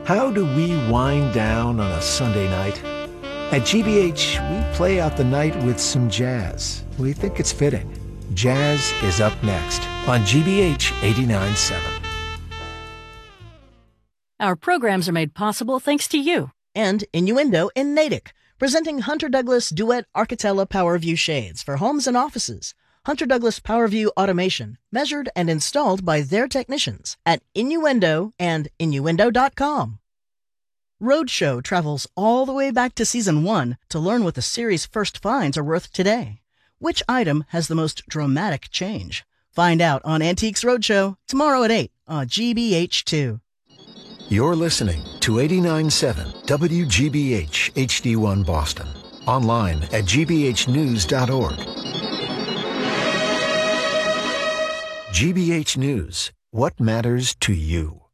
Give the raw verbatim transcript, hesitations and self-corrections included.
How do we wind down on a Sunday night? At G B H, we play out the night with some jazz. We think it's fitting. Jazz is up next on G B H eighty-nine point seven. Our programs are made possible thanks to you. And Innuendo in Natick, presenting Hunter Douglas Duet Architella PowerView shades for homes and offices. Hunter Douglas PowerView automation, measured and installed by their technicians at Innuendo and innuendo dot com. Roadshow travels all the way back to season one to learn what the series' first finds are worth today. Which item has the most dramatic change? Find out on Antiques Roadshow tomorrow at eight on G B H two. You're listening to eighty-nine point seven W G B H H D one Boston. Online at g b h news dot org. G B H News. What matters to you?